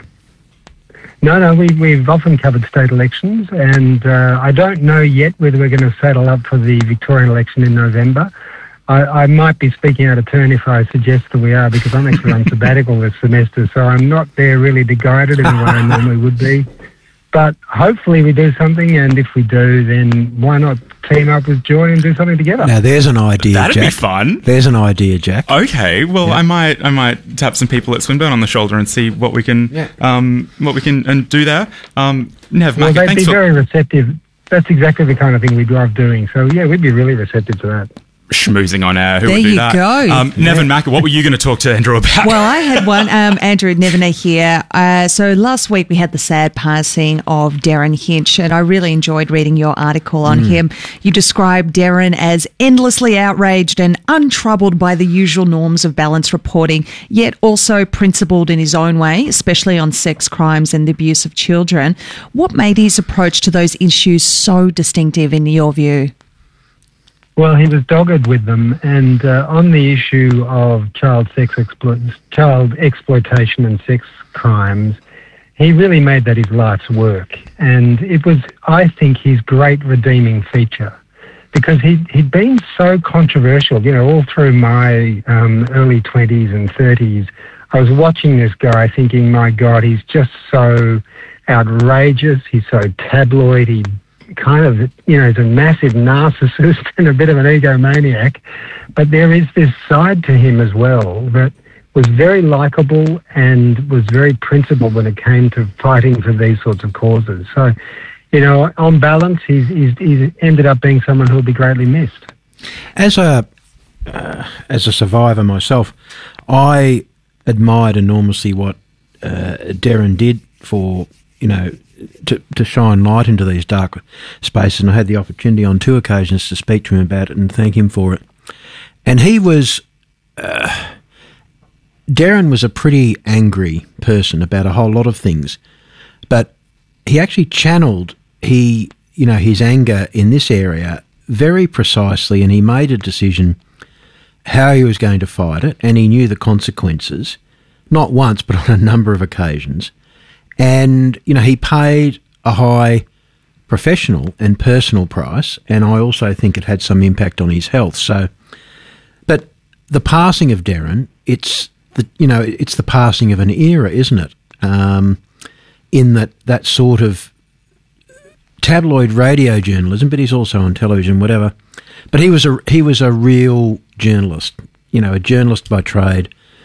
No, no, we, we've often covered state elections, and uh, I don't know yet whether we're going to saddle up for the Victorian election in November. I, I might be speaking out of turn if I suggest that we are, because I'm actually on sabbatical this semester, so I'm not there really to guide it in the way I normally would be. But hopefully we do something, and if we do, then why not team up with Joy and do something together? Now, there's an idea, That'd Jack. be fun. There's an idea, Jack. Okay, well, Yeah. I might, I might tap some people at Swinburne on the shoulder and see what we can, Yeah. um, what we can and do there. Um, Nev, Well, Macca, they'd thanks be for very receptive. That's exactly the kind of thing we'd love doing. So, yeah, we'd be really receptive to that. schmoozing on air. Who There would do you that? go. Um, Nev and Macca, what were you going to talk to Andrew about? Well, I had one, um, Andrew Nevener here. Uh, so last week we had the sad passing of Darren Hinch, and I really enjoyed reading your article on Mm. him. You described Darren as endlessly outraged and untroubled by the usual norms of balanced reporting, yet also principled in his own way, especially on sex crimes and the abuse of children. What made his approach to those issues so distinctive in your view? Well, he was dogged with them, and uh, on the issue of child sex explo- child exploitation and sex crimes, he really made that his life's work, and it was, I think, his great redeeming feature, because he he'd been so controversial. You know, all through my um, early twenties and thirties, I was watching this guy, thinking, my God, he's just so outrageous. He's so tabloid. He kind of, you know, he's a massive narcissist and a bit of an egomaniac, but there is this side to him as well that was very likeable and was very principled when it came to fighting for these sorts of causes. So, you know, on balance, he's, he's, he's ended up being someone who will be greatly missed. As a uh, as a survivor myself, I admired enormously what uh, Darren did for, you know, to, to shine light into these dark spaces, and I had the opportunity on two occasions to speak to him about it and thank him for it. And he was, uh, Darren was a pretty angry person about a whole lot of things, but he actually channeled he, you know, his anger in this area very precisely, and he made a decision how he was going to fight it, and he knew the consequences, not once but on a number of occasions. And, you know, he paid a high professional and personal price, and I also think it had some impact on his health. So, but the passing of Darren, it's the, you know, it's the passing of an era, isn't it? Um, in that, that sort of tabloid radio journalism, but he's also on television, whatever. But he was a, he was a real journalist, you know, a journalist by trade,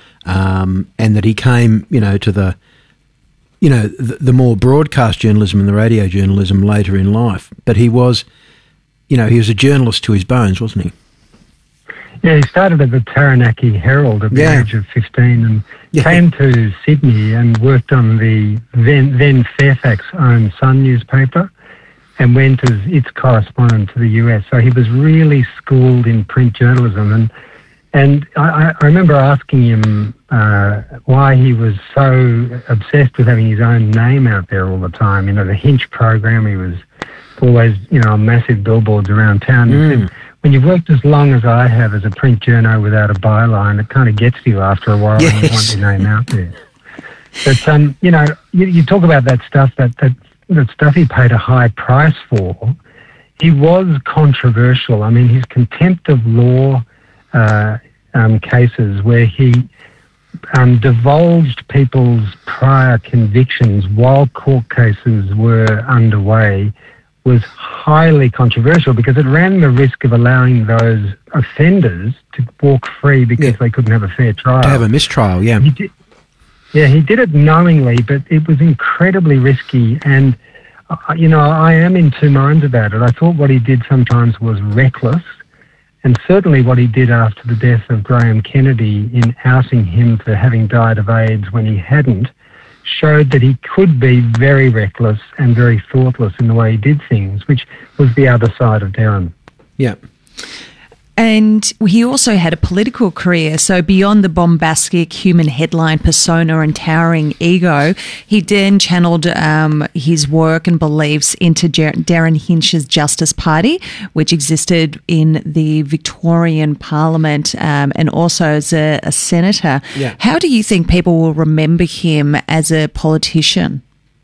um, and that he came, you know, to the, you know, the, the more broadcast journalism and the radio journalism later in life. But he was, you know, he was a journalist to his bones, wasn't he? Yeah, he started at the Taranaki Herald at the Yeah. age of fifteen and Yeah. came to Sydney and worked on the then, then Fairfax-owned Sun newspaper and went as its correspondent to the U S. So he was really schooled in print journalism. And And I, I remember asking him uh, why he was so obsessed with having his own name out there all the time. You know, the Hinch program, he was always, you know, on massive billboards around town. He Mm. said, when you've worked as long as I have as a print journo without a byline, it kind of gets to you after a while and you want your name out there. But, um, you know, you, you talk about that stuff, that, that, that stuff he paid a high price for. He was controversial. I mean, his contempt of law Uh, um, cases where he um, divulged people's prior convictions while court cases were underway was highly controversial because it ran the risk of allowing those offenders to walk free because Yeah. they couldn't have a fair trial. To have a mistrial, yeah. He did, yeah, he did it knowingly, but it was incredibly risky. And, uh, you know, I am in two minds about it. I thought what he did sometimes was reckless. And certainly what he did after the death of Graham Kennedy in outing him for having died of AIDS when he hadn't showed that he could be very reckless and very thoughtless in the way he did things, which was the other side of Darren. Yeah. And he also had a political career. So beyond the bombastic human headline persona and towering ego, he then channeled um, his work and beliefs into Jer- Darren Hinch's Justice Party, which existed in the Victorian Parliament um, and also as a, a senator. Yeah. How do you think people will remember him as a politician?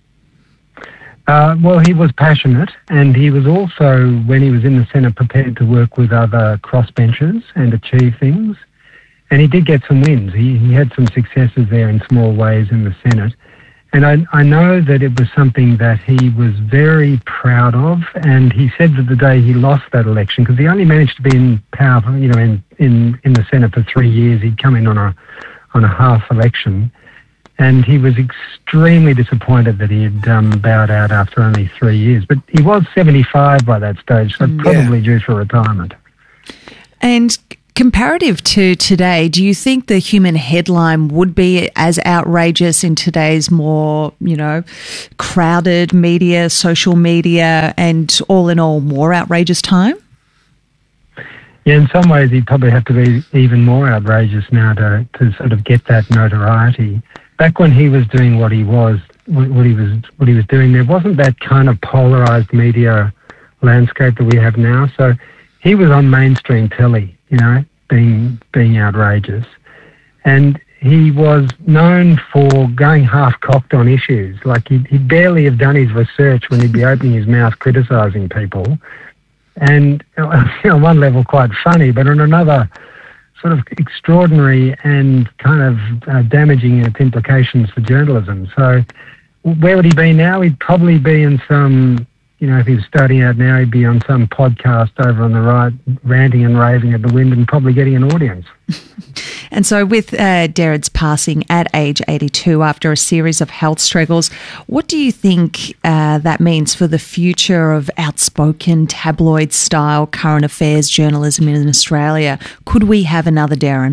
Uh, well, he was passionate, and he was also, when he was in the Senate, prepared to work with other crossbenchers and achieve things. And he did get some wins. He, he had some successes there in small ways in the Senate. And I, I know that it was something that he was very proud of, and he said that the day he lost that election, because he only managed to be in power, you know, in, in, in the Senate for three years, he'd come in on a on a half election, and he was extremely disappointed that he had um, bowed out after only three years. But he was seventy-five by that stage, so Mm. probably due for retirement. And comparative to today, do you think the human headline would be as outrageous in today's more, you know, crowded media, social media, and all in all, more outrageous time? Yeah, in some ways he'd probably have to be even more outrageous now to, to sort of get that notoriety. Back when he was doing what he was, what he was, what he was doing, there wasn't that kind of polarised media landscape that we have now. So he was on mainstream telly, you know, being being outrageous, and he was known for going half-cocked on issues. Like he'd, he'd barely have done his research when he'd be opening his mouth criticising people, and on one level quite funny, but on another sort of extraordinary and kind of uh, damaging in its implications for journalism. So where would he be now? He'd probably be in some, you know, if he was starting out now, he'd be on some podcast over on the right, ranting and raving at the wind and probably getting an audience. And so with uh, Darren's passing at age eighty-two after a series of health struggles, what do you think uh, that means for the future of outspoken tabloid-style current affairs journalism in Australia? Could we have another Darren?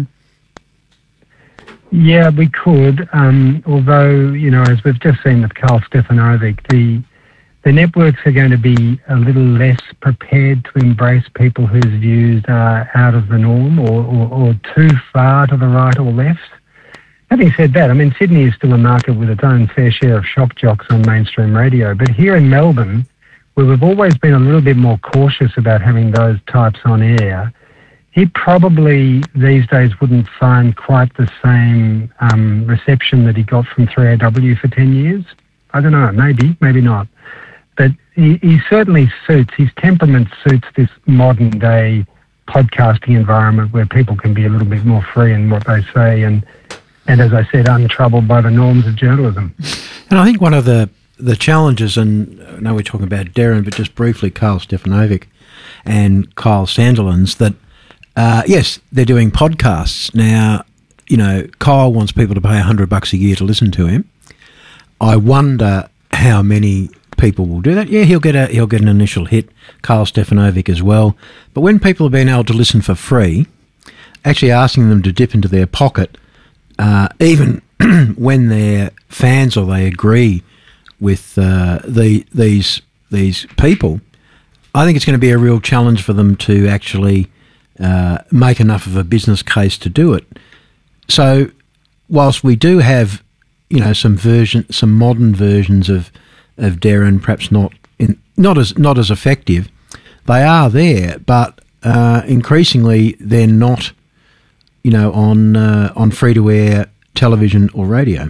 Yeah, we could, um, although, you know, as we've just seen with Carl Stefanovic, the The networks are going to be a little less prepared to embrace people whose views are out of the norm or, or, or too far to the right or left. Having said that, I mean, Sydney is still a market with its own fair share of shock jocks on mainstream radio. But here in Melbourne, where we've always been a little bit more cautious about having those types on air, he probably these days wouldn't find quite the same um, reception that he got from three A W for ten years. I don't know, maybe, maybe not. But he, he certainly suits, his temperament suits this modern day podcasting environment where people can be a little bit more free in what they say and, and as I said, untroubled by the norms of journalism. And I think one of the, the challenges, and I know we're talking about Darren, but just briefly Carl Stefanovic and Kyle Sandilands, that, uh, yes, they're doing podcasts. Now, you know, Kyle wants people to pay a hundred bucks a year to listen to him. I wonder how many people will do that. Yeah, he'll get a he'll get an initial hit, Carl Stefanovic as well. But when people have been able to listen for free, actually asking them to dip into their pocket, uh, even when they're fans or they agree with uh, the these these people, I think it's going to be a real challenge for them to actually uh, make enough of a business case to do it. So, whilst we do have, you know, some version, some modern versions of of Darren, perhaps not in, not as not as effective. They are there, but uh, increasingly they're not, you know, on uh, on free to air television or radio.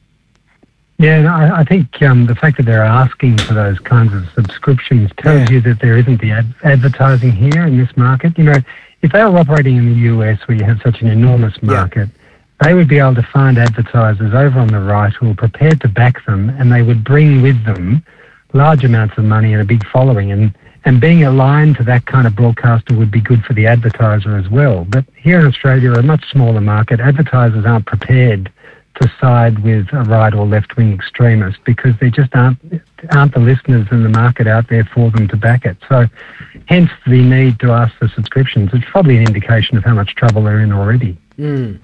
Yeah, and I, I think um, the fact that they're asking for those kinds of subscriptions tells Yeah. you that there isn't the ad- advertising here in this market. You know, if they were operating in the U S where you have such an enormous market, they would be able to find advertisers over on the right who are prepared to back them, and they would bring with them large amounts of money and a big following. And, and being aligned to that kind of broadcaster would be good for the advertiser as well. But here in Australia, a much smaller market, advertisers aren't prepared to side with a right or left-wing extremist because there just aren't, aren't the listeners in the market out there for them to back it. So hence the need to ask for subscriptions. It's probably an indication of how much trouble they're in already. Mm.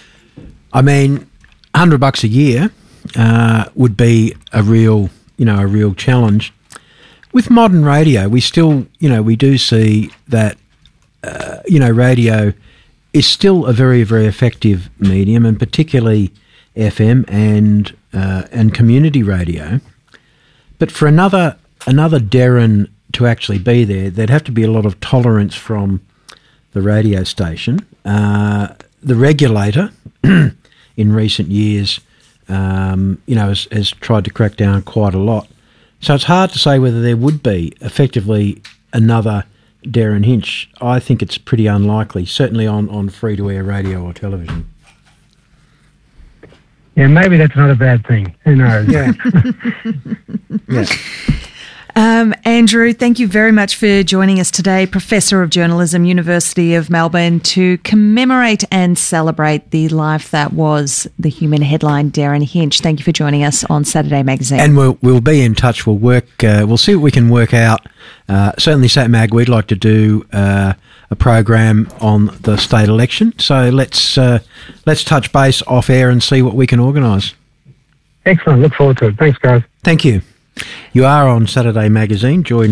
I mean, a hundred bucks a year uh, would be a real, you know, a real challenge. With modern radio, we still, you know, we do see that, uh, you know, radio is still a very, very effective medium, and particularly F M and uh, and community radio. But for another another Darren to actually be there, there'd have to be a lot of tolerance from the radio station. Uh, the regulator, in recent years, um, you know, has, has tried to crack down quite a lot. So it's hard to say whether there would be effectively another Darren Hinch. I think it's pretty unlikely, certainly on, on free-to-air radio or television. Yeah, maybe that's not a bad thing. Who knows? Yeah. yeah. Um, Andrew, thank you very much for joining us today, Professor of Journalism, University of Melbourne, to commemorate and celebrate the life that was the human headline Darren Hinch. Thank you for joining us on Saturday Magazine. And we'll we'll be in touch. We'll work. Uh, we'll see what we can work out. Uh, certainly, SatMag, we'd like to do uh, a program on the state election. So let's uh, let's touch base off air and see what we can organise. Excellent. Look forward to it. Thanks, guys. Thank you. You are on Saturday Magazine. Joy